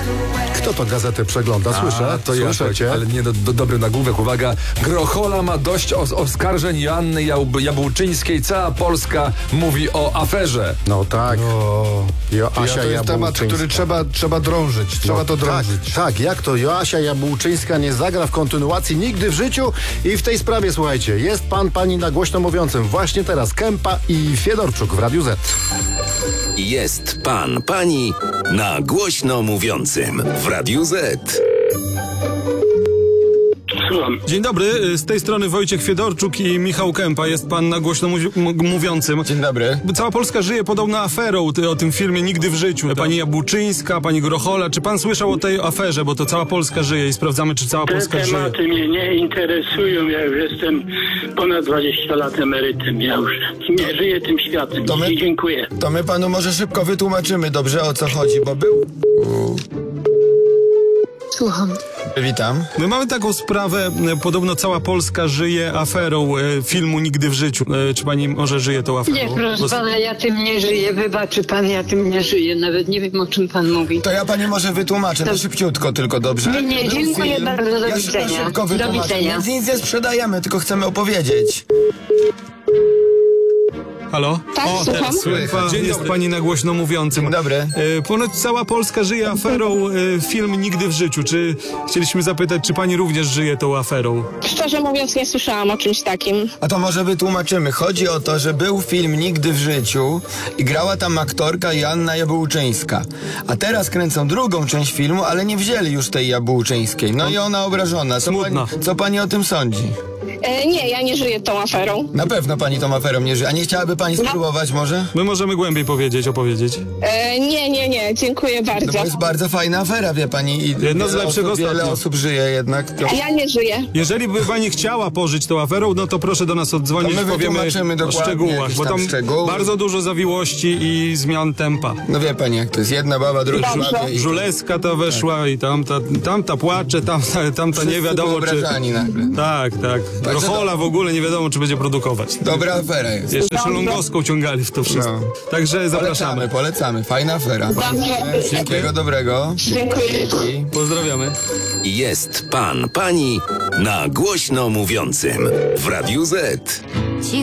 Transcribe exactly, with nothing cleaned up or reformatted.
Kto to gazetę przegląda? Słyszę, A, to słyszę ja, cię. ale nie, do, do, dobry nagłówek, uwaga. Grochola ma dość os oskarżeń Joanny Jab- Jabłczyńskiej. Cała Polska mówi o aferze. No tak. O, Joasia to jest temat, Jabłczyńska. który trzeba, trzeba drążyć. Trzeba No to drążyć. Tak, tak, jak to Joasia Jabłczyńska nie zagra w kontynuacji nigdy w życiu? I w tej sprawie, słuchajcie, jest pan, pani na głośno mówiącym. Właśnie teraz Kępa i Fiedorczuk w Radiu Z. Jest pan, pani na głośno mówiącym w Radiu Z. Słucham. Dzień dobry, z tej strony Wojciech Fiedorczuk i Michał Kępa. Jest pan na głośno mu- m- mówiącym. Dzień dobry. Cała Polska żyje podobno aferą ty, o tym filmie Nigdy w życiu. Pani Jabłczyńska, pani Grochola. Czy pan słyszał o tej aferze? Bo to cała Polska żyje i sprawdzamy, czy cała Te Polska żyje. tematy mnie nie interesują. Ja już jestem ponad dwadzieścia lat emerytem. Ja już nie żyję tym światem. To my- I dziękuję. To my panu może szybko wytłumaczymy dobrze, o co chodzi, bo był... Słucham. Witam. My mamy taką sprawę, e, podobno cała Polska żyje aferą e, filmu Nigdy w życiu. E, czy pani może żyje tą aferą? Nie, proszę Bo- pana, ja tym nie żyję. Wybaczy pan, ja tym nie żyję. Nawet nie wiem, o czym pan mówi. To ja pani może wytłumaczę, to szybciutko tylko, dobrze? Nie, nie, Był dziękuję bardzo, do ja widzenia. szybko, szybko Do wytłumaczę. widzenia. Nic, nic nie sprzedajemy, tylko chcemy opowiedzieć. Halo? Tak, o, słucham. teraz słychać. Dzień jest pani na głośno mówiącym. Dzień dobry. E, ponoć cała Polska żyje aferą e, film Nigdy w życiu. Czy chcieliśmy zapytać, czy pani również żyje tą aferą? Szczerze mówiąc, nie słyszałam o czymś takim. A to może wytłumaczymy. Chodzi o to, że był film Nigdy w życiu i grała tam aktorka Joanna Jabłczyńska. A teraz kręcą drugą część filmu, ale nie wzięli już tej Jabłczyńskiej. No i ona obrażona. Co Smutna. pani, co pani o tym sądzi? E, nie, ja nie żyję tą aferą. Na pewno pani tą aferą nie żyje. A nie chciałaby pani spróbować może? My możemy głębiej powiedzieć, opowiedzieć. E, nie, nie, nie, dziękuję No bardzo. bo jest bardzo fajna afera, wie pani. I Jedno z wiele lepszych osób, Wiele ostatnio. osób żyje jednak. To... Ja nie żyję. Jeżeli by pani chciała pożyć tą aferą, no to proszę do nas oddzwonić, To my powiemy wytłumaczymy o dokładnie szczegółach, jakieś bo tam tam szczegóły. bardzo dużo zawiłości i zmian tempa. No wie pani jak to jest. Jedna baba, druga Dobrze. baba i... Żuleska ta weszła i tamta, tamta płacze, tamta, tamta nie Wszyscy wiadomo czy... wyobrażani nagle. Tak, tak. Grochola w ogóle nie wiadomo, czy będzie produkować. Dobra afera jest. Jeszcze Szylongowską ciągali w to wszystko. No. Także zapraszamy. Polecamy, polecamy. Fajna afera. Wszystkiego dobrego. Dziękuję. I... Pozdrawiamy. Jest pan, pani na głośno mówiącym w Radiu Z.